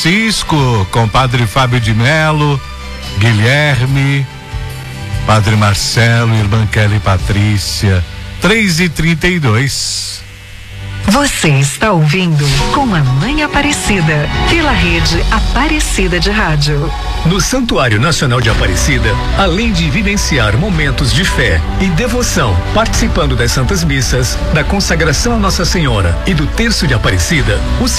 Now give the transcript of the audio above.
Francisco, com Padre Fábio de Melo, Guilherme, Padre Marcelo, Irmã Kelly Patrícia, 3h32. Você está ouvindo Com a Mãe Aparecida, pela rede Aparecida de Rádio. No Santuário Nacional de Aparecida, além de vivenciar momentos de fé e devoção, participando das Santas Missas, da consagração a Nossa Senhora e do Terço de Aparecida, o